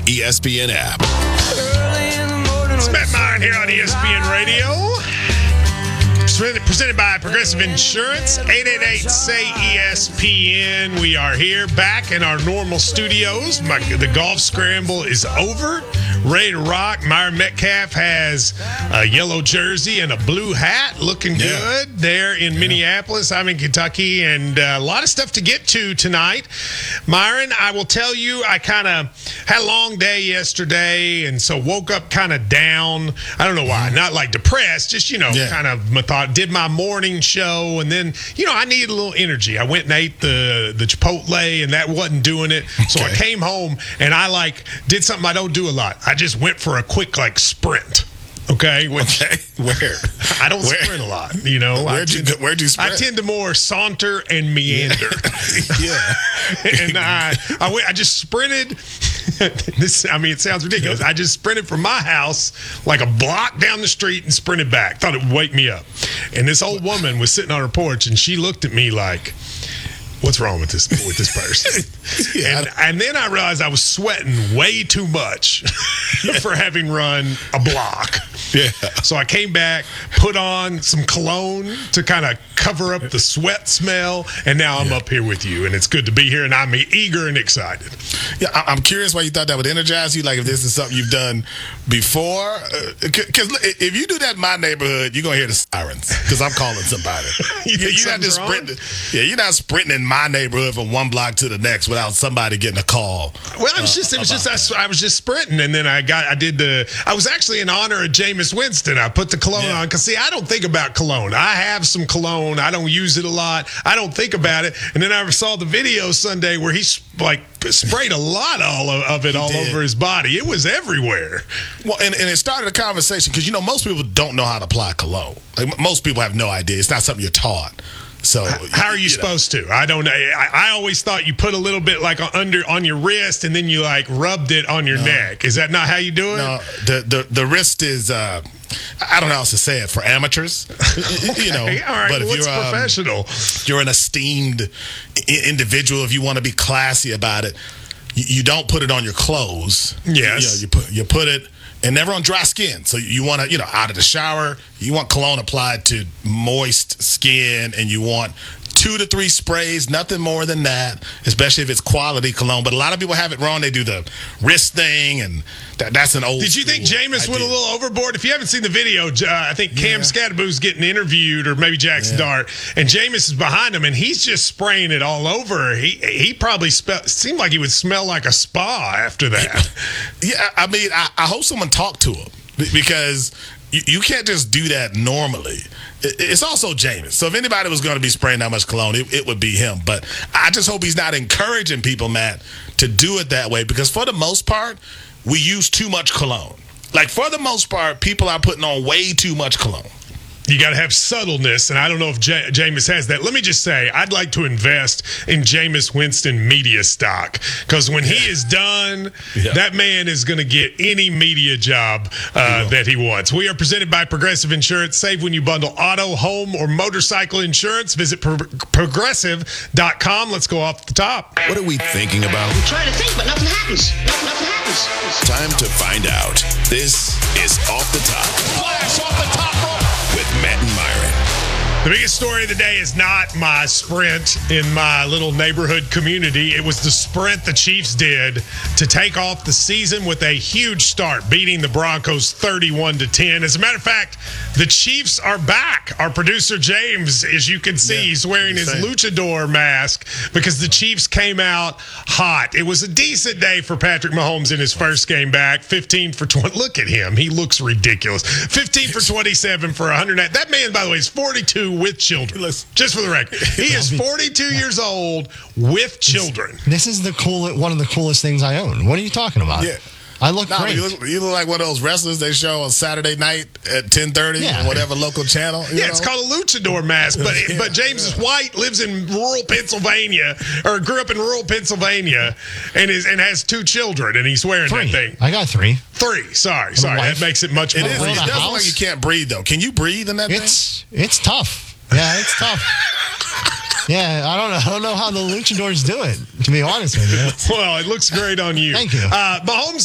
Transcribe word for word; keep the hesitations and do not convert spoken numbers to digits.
E S P N app. It's Matt Meyer here on E S P N Radio. Presented by Progressive Insurance. eight eight eight, S A Y, E S P N. We are here back in our normal studios. My, the golf scramble is over. Ready to rock. Myron Metcalf has a yellow jersey and a blue hat. Looking Yeah. good there in yeah. Minneapolis. I'm in Kentucky, and uh, a lot of stuff to get to tonight. Myron, I will tell you, I kind of had a long day yesterday, and so woke up kind of down. I don't know why. Not like depressed, just, you know, yeah. kind of method- did my morning show, and then, you know, I needed a little energy. I went and ate the, the Chipotle, and that wasn't doing it. So okay. I came home, and I, like, did something I don't do a lot. I just went for a quick, like, sprint. Okay, which okay. Where I don't Where? sprint a lot, you know. Where'd you to, Where'd you sprint? I tend to more saunter and meander. Yeah, and I I went. I just sprinted. This, I mean, it sounds ridiculous. I just sprinted from my house like a block down the street and sprinted back. Thought it would wake me up. And this old woman was sitting on her porch, and she looked at me like, what's wrong with this with this person? yeah. and, and then I realized I was sweating way too much for having run a block. Yeah. So I came back, put on some cologne to kind of cover up the sweat smell, and now I'm yeah. up here with you, and it's good to be here, and I'm eager and excited. Yeah, I'm curious why you thought that would energize you, like if this is something you've done before. Because uh, if you do that in my neighborhood, you're going to hear the sirens because I'm calling somebody. you you, you're not just sprinting. Yeah, you're not sprinting in my neighborhood from one block to the next without somebody getting a call. Well, it was just, uh, it was just, I, I was just sprinting, and then I got, I did the, I was actually in honor of Jameis Winston. I put the cologne yeah. on because, see, I don't think about cologne. I have some cologne. I don't use it a lot. I don't think about it. And then I saw the video Sunday where he's like sprayed a lot all of, of it all did. over his body. It was everywhere. Well, and, and it started a conversation because, you know, most people don't know how to apply cologne. Like, most people have no idea. It's not something you're taught. So how are you, you supposed know. to? I don't know. I, I always thought you put a little bit like under on your wrist and then you like rubbed it on your no. neck. Is that not how you do it? No, the the, the wrist is uh, I don't know how else to say it for amateurs. Okay. You know, all right. but if What's you're um, professional, you're an esteemed I- individual. If you want to be classy about it, you, you don't put it on your clothes. Yes, you, you, know, you put you put it. And never on dry skin. So you want to, you know, out of the shower, you want cologne applied to moist skin, and you want two to three sprays, nothing more than that, especially if it's quality cologne. But a lot of people have it wrong. They do the wrist thing, and that, that's an old Did you think Jameis idea. went a little overboard? If you haven't seen the video, uh, I think Cam yeah. Scatterboo's getting interviewed, or maybe Jackson yeah. Dart, and Jameis is behind him, and he's just spraying it all over. He he probably spe- seemed like he would smell like a spa after that. Yeah, I mean, I, I hope someone talked to him, because you, you can't just do that normally. It's also Jameis. So if anybody was going to be spraying that much cologne, it, it would be him. But I just hope he's not encouraging people, Matt, to do it that way, because for the most part, we use too much cologne. Like, for the most part, people are putting on way too much cologne. You got to have subtleness, and I don't know if J- Jameis has that. Let me just say, I'd like to invest in Jameis Winston media stock, because when he is done, yeah. that man is going to get any media job uh, that he wants. We are presented by Progressive Insurance. Save when you bundle auto, home, or motorcycle insurance. Visit pro- progressive dot com. Let's go off the top. What are we thinking about? I'm trying to think, but nothing happens. Nothing, nothing happens. Time to find out. This is Off the Top. Flash off the top rope. With Matt and Myron. The biggest story of the day is not my sprint in my little neighborhood community. It was the sprint the Chiefs did to take off the season with a huge start, beating the Broncos thirty-one to ten. As a matter of fact, the Chiefs are back. Our producer, James, as you can see, yeah, he's wearing his luchador mask because the Chiefs came out hot. It was a decent day for Patrick Mahomes in his first game back. fifteen for twenty. Look at him. He looks ridiculous. fifteen for twenty-seven for one hundred. That man, by the way, is forty-two with children. Just for the record, he is forty-two years old with children. This is the cool, one of the coolest things I own. What are you talking about? Yeah. I look no, great. You look, you look like one of those wrestlers they show on Saturday night at ten thirty yeah. on whatever local channel. You yeah, know? It's called a luchador mask. But yeah, but James is yeah. white, lives in rural Pennsylvania, or grew up in rural Pennsylvania, and is and has two children, and he's wearing three. that thing. I got three. Three. Sorry, And sorry. That makes it much it more. Is, breathable. it does look like you can't breathe, though. Can you breathe in that it's, thing? It's tough. Yeah, it's tough. Yeah, I don't know. I don't know how the luchadors do it, to be honest with you. Well, it looks great on you. Thank you. Uh, Mahomes